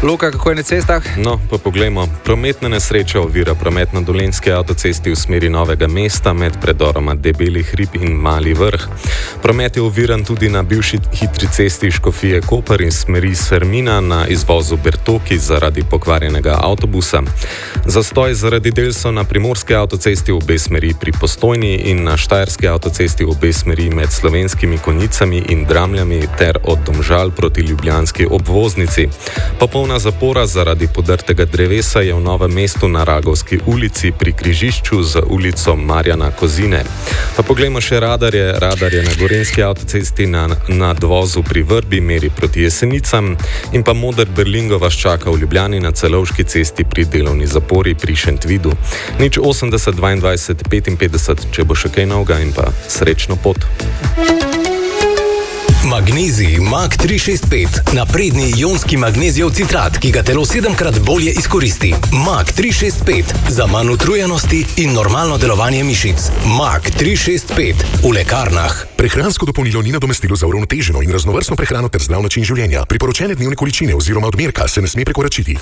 Luka, kako je na cestah? No, pa poglejmo. Prometna nesreča ovira promet na Dolenjski avtocesti v smeri Novega mesta med predoroma Debeli hrib in Mali vrh. Promet je oviran tudi na bivši hitri cesti Škofije Koper in smeri Sermina na izvozu Bertoki zaradi pokvarjenega avtobusa. Zastoj zaradi del so na Primorski avtocesti v obe smeri pri Postojni in na Štajerski avtocesti v obe smeri med Slovenskimi Konjicami in Dramljami ter od Domžal proti ljubljanski obvoznici. Popolna zapora zaradi podrtega drevesa je v Novem mestu na Ragovski ulici pri križišču z ulico Marjana Kozine. Pa poglejmo še radarje. Radar je na Gorenjski avtocesti na nadvozu pri Vrbi meri proti Jesenicam in pa moder Berlingo vas čaka v Ljubljani na Celovški cesti pri delovni zapori pri Šentvidu. 080 22 55, če bo še kaj novega in pa srečno pot. Magnezij Mag 365, napredni ionski magnezijev citrat, ki ga telo 7-krat bolje izkoristi. Mag 365, za manj utrujenosti in normalno delovanje mišic. Mag 365, v lekarnah. Prehransko dopolnilo ni nadomestilo za uravnoteženo in raznovrstno prehrano ter zdrav način življenja. Priporočene dnevne količine oziroma odmerka se ne sme prekoračiti.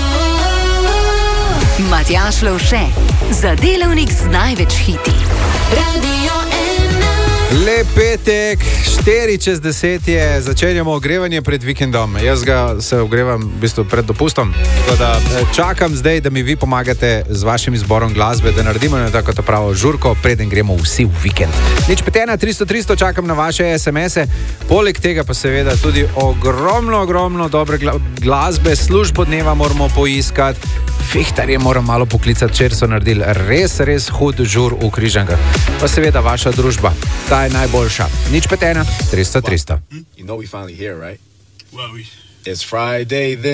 Matjaž Lovše, za delavnik z največ hiti. Radio Lep petek, 9:04 je, začenjamo ogrevanje pred vikendom. Jaz se ogrevam v bistvu pred dopustom. Tako da čakam zdaj, da mi vi pomagate z vašim izborom glasbe, da naredimo tako to pravo žurko, preden gremo vsi v vikend. 051 300 čakam na vaše SMS-e. Poleg tega pa seveda tudi ogromno dobre glasbe. Službo dneva moramo poiskati. Fihtarje moram malo poklicati, če so naredili res hud žur v Križankah. Pa seveda vaša družba, ta je najboljša. 051 300. You know we finally here, right? Well, it's Friday then.